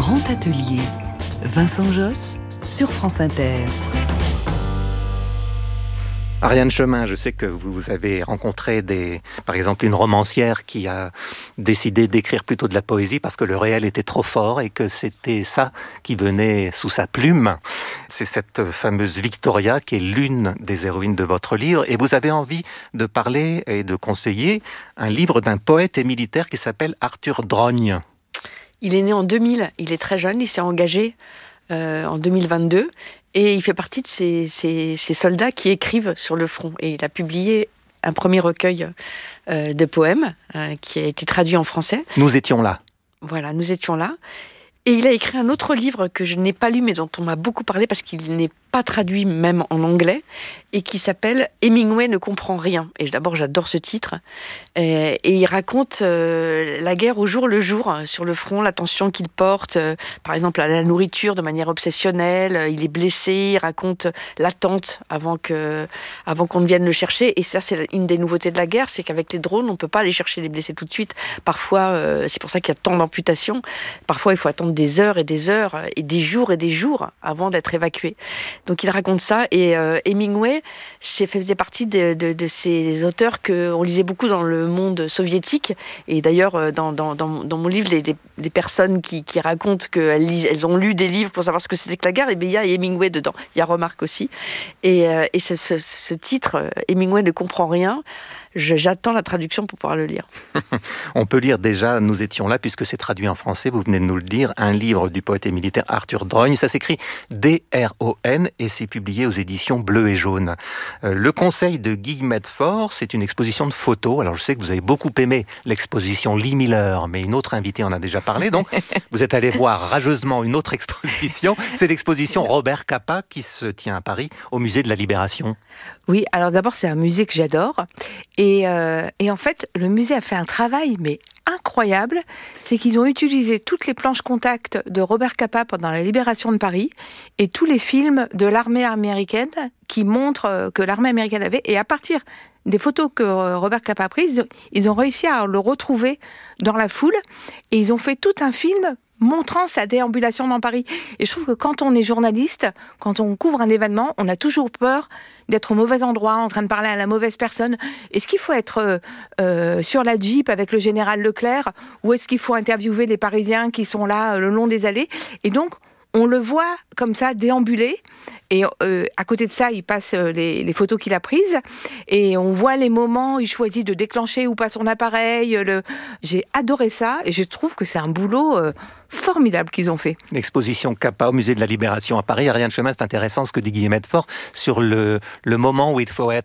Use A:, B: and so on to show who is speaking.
A: Grand Atelier, Vincent Josse, sur France Inter.
B: Ariane Chemin, je sais que vous avez rencontré par exemple une romancière qui a décidé d'écrire plutôt de la poésie parce que le réel était trop fort et que c'était ça qui venait sous sa plume. C'est cette fameuse Victoria qui est l'une des héroïnes de votre livre. Et vous avez envie de parler et de conseiller un livre d'un poète et militaire qui s'appelle Arthur Drogne.
C: Il est né en 2000, il est très jeune, il s'est engagé en 2022. Et il fait partie de ces soldats qui écrivent sur le front. Et il a publié un premier recueil de poèmes qui a été traduit en français.
B: Nous étions là.
C: Voilà, nous étions là. Et il a écrit un autre livre que je n'ai pas lu, mais dont on m'a beaucoup parlé, parce qu'il n'est pas traduit même en anglais, et qui s'appelle « Hemingway ne comprend rien ». Et d'abord, j'adore ce titre. Et il raconte la guerre au jour le jour, sur le front, l'attention qu'il porte, par exemple à la nourriture de manière obsessionnelle. Il est blessé, il raconte l'attente avant qu'on ne vienne le chercher. Et ça, c'est une des nouveautés de la guerre, c'est qu'avec les drones, on ne peut pas aller chercher les blessés tout de suite. Parfois, c'est pour ça qu'il y a tant d'amputations. Parfois, il faut attendre des heures et des des jours avant d'être évacué. Donc il raconte ça, et Hemingway faisait partie de ces auteurs qu'on lisait beaucoup dans le monde soviétique. Et d'ailleurs, dans mon livre, les personnes qui racontent qu'elles ont lu des livres pour savoir ce que c'était que la guerre, et bien il y a Hemingway dedans. Il y a Remarque aussi. Et ce titre, Hemingway ne comprend rien. J'attends la traduction pour pouvoir le lire.
B: On peut lire déjà « Nous étions là » puisque c'est traduit en français, vous venez de nous le dire, un livre du poète et militaire Arthur Drogne. Ça s'écrit D-R-O-N et c'est publié aux éditions Bleu et Jaune. Le Conseil de Guy Medford, c'est une exposition de photos. Alors je sais que vous avez beaucoup aimé l'exposition Lee Miller, mais une autre invitée en a déjà parlé, donc vous êtes allé voir rageusement une autre exposition. C'est l'exposition Robert Capa qui se tient à Paris, au musée de la Libération.
D: Oui, alors d'abord c'est un musée que j'adore. Et en fait, le musée a fait un travail, mais incroyable. C'est qu'ils ont utilisé toutes les planches contact de Robert Capa pendant la libération de Paris et tous les films de l'armée américaine qui montrent que l'armée américaine avait. Et à partir des photos que Robert Capa a prises, ils ont réussi à le retrouver dans la foule. Et ils ont fait tout un film montrant sa déambulation dans Paris. Et je trouve que quand on est journaliste, quand on couvre un événement, on a toujours peur d'être au mauvais endroit, en train de parler à la mauvaise personne. Est-ce qu'il faut être sur la Jeep avec le général Leclerc, ou est-ce qu'il faut interviewer les Parisiens qui sont là le long des allées? Et donc, on le voit comme ça déambuler, et à côté de ça, il passe les photos qu'il a prises, et on voit les moments où il choisit de déclencher ou pas son appareil. J'ai adoré ça, et je trouve que c'est un boulot formidable qu'ils ont fait.
B: L'exposition Capa au musée de la Libération à Paris. Ariane Chemin, c'est intéressant ce que dit Guy Medford sur le moment où il faut